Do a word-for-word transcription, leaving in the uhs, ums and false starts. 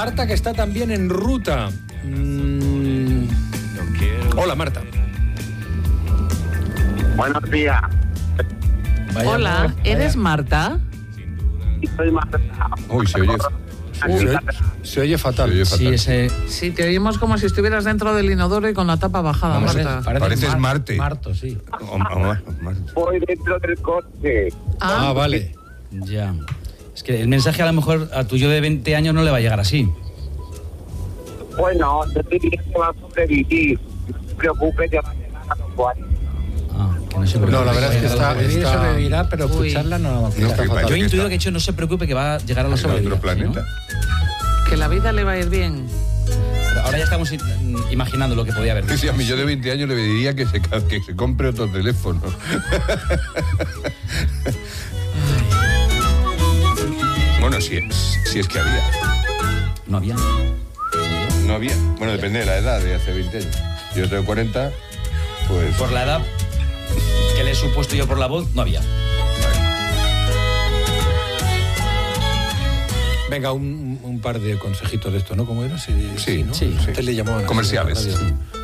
Marta, que está también en ruta. Mm. Hola, Marta. Buenos días. Vaya, Hola, vaya. ¿Eres Marta? Soy Marta. Uy, se oye, se oye, se oye fatal. Se oye fatal. Sí, ese... sí, te oímos como si estuvieras dentro del inodoro y con la tapa bajada, Vamos, Marta. Pareces, pareces Mar- Marte. Marto, sí. O, o, o, Voy dentro del coche. Ah, ah, vale. Ya. Es que el mensaje a lo mejor a tu yo de veinte años no le va a llegar así. Bueno, yo te diría que va a sobrevivir. No te preocupes, ya va a llegar a los cuarenta. Ah, que no se preocupe. No, la verdad es que está... Está... está... sobrevivirá, pero Uy. escucharla no... No, está que fatal. Yo he intuido está... que hecho no se preocupe que va a llegar a los en otro sobrevivientes, planeta. ¿no? que la vida le va a ir bien. Pero ahora ya estamos imaginando lo que podía haber. Sí, sí, a mí yo de veinte años le diría que se, que se compre otro teléfono. Bueno, si es, si es que había. No había. No había. Bueno, depende de la edad de hace veinte años. Yo tengo cuarenta, pues... Por la edad que le he supuesto yo por la voz, no había. Venga, un, un par de consejitos de esto, ¿no? ¿Cómo era? Sí, sí, ¿no? sí. Antes le llamaban Sí. así, Comerciales. sí.